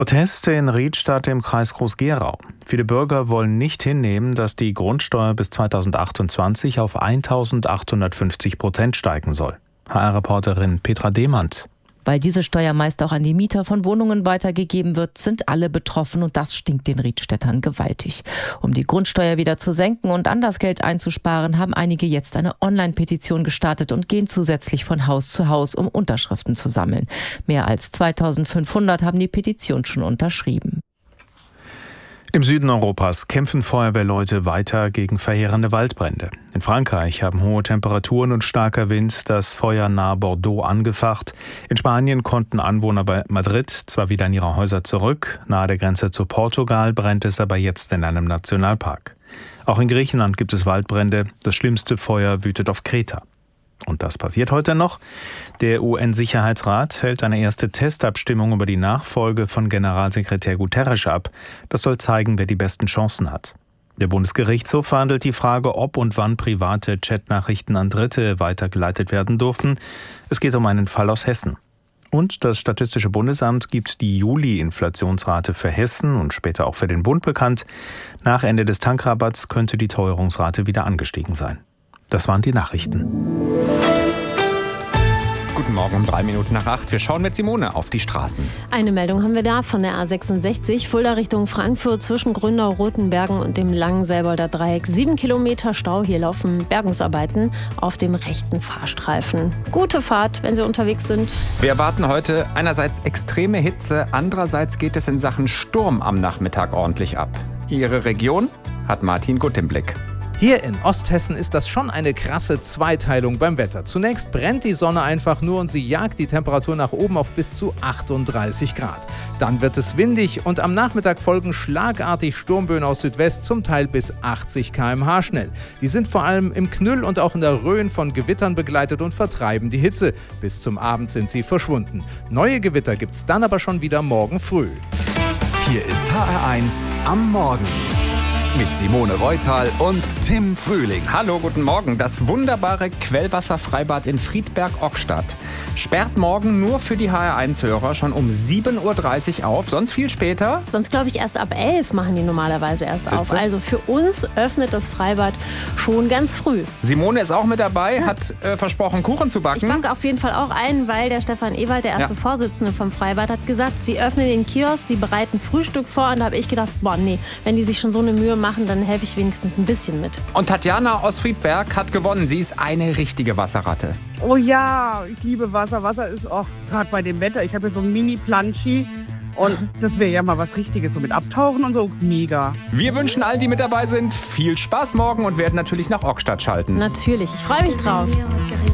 Proteste in Riedstadt im Kreis Groß-Gerau. Viele Bürger wollen nicht hinnehmen, dass die Grundsteuer bis 2028 auf 1.850% steigen soll. HR-Reporterin Petra Demand. Weil diese Steuer meist auch an die Mieter von Wohnungen weitergegeben wird, sind alle betroffen und das stinkt den Riedstädtern gewaltig. Um die Grundsteuer wieder zu senken und anders Geld einzusparen, haben einige jetzt eine Online-Petition gestartet und gehen zusätzlich von Haus zu Haus, um Unterschriften zu sammeln. Mehr als 2.500 haben die Petition schon unterschrieben. Im Süden Europas kämpfen Feuerwehrleute weiter gegen verheerende Waldbrände. In Frankreich haben hohe Temperaturen und starker Wind das Feuer nahe Bordeaux angefacht. In Spanien konnten Anwohner bei Madrid zwar wieder in ihre Häuser zurück, nahe der Grenze zu Portugal brennt es aber jetzt in einem Nationalpark. Auch in Griechenland gibt es Waldbrände. Das schlimmste Feuer wütet auf Kreta. Und das passiert heute noch. Der UN-Sicherheitsrat hält eine erste Testabstimmung über die Nachfolge von Generalsekretär Guterres ab. Das soll zeigen, wer die besten Chancen hat. Der Bundesgerichtshof verhandelt die Frage, ob und wann private Chatnachrichten an Dritte weitergeleitet werden durften. Es geht um einen Fall aus Hessen. Und das Statistische Bundesamt gibt die Juli-Inflationsrate für Hessen und später auch für den Bund bekannt. Nach Ende des Tankrabatts könnte die Teuerungsrate wieder angestiegen sein. Das waren die Nachrichten. Guten Morgen um 8:03. Wir schauen mit Simone auf die Straßen. Eine Meldung haben wir da von der A66, Fulda Richtung Frankfurt zwischen Grünau, Rotenbergen und dem langen Selbolder Dreieck. 7 Kilometer Stau, hier laufen Bergungsarbeiten auf dem rechten Fahrstreifen. Gute Fahrt, wenn Sie unterwegs sind. Wir erwarten heute einerseits extreme Hitze, andererseits geht es in Sachen Sturm am Nachmittag ordentlich ab. Ihre Region hat Martin Gutt im Blick. Hier in Osthessen ist das schon eine krasse Zweiteilung beim Wetter. Zunächst brennt die Sonne einfach nur und sie jagt die Temperatur nach oben auf bis zu 38 Grad. Dann wird es windig und am Nachmittag folgen schlagartig Sturmböen aus Südwest, zum Teil bis 80 km/h schnell. Die sind vor allem im Knüll und auch in der Rhön von Gewittern begleitet und vertreiben die Hitze. Bis zum Abend sind sie verschwunden. Neue Gewitter gibt es dann aber schon wieder morgen früh. Hier ist HR1 am Morgen. Mit Simone Reutal und Tim Frühling. Hallo, guten Morgen. Das wunderbare Quellwasserfreibad in Friedberg-Ockstadt sperrt morgen nur für die HR1-Hörer schon um 7:30 Uhr auf, sonst viel später. Sonst glaube ich erst ab 11 machen die normalerweise erst auf. Also für uns öffnet das Freibad schon ganz früh. Simone ist auch mit dabei, hat versprochen, Kuchen zu backen. Ich backe auf jeden Fall auch ein, weil der Stefan Ewald, der erste Vorsitzende vom Freibad, hat gesagt, sie öffnen den Kiosk, sie bereiten Frühstück vor. Und da habe ich gedacht, wenn die sich schon so eine Mühe machen, dann helfe ich wenigstens ein bisschen mit. Und Tatjana aus Friedberg hat gewonnen. Sie ist eine richtige Wasserratte. Oh ja, ich liebe Wasser. Wasser ist auch gerade bei dem Wetter. Ich habe hier so ein Mini-Planschi und das wäre ja mal was Richtiges, so mit Abtauchen und so. Mega. Wir wünschen allen, die mit dabei sind, viel Spaß morgen und werden natürlich nach Ockstadt schalten. Natürlich, ich freue mich drauf.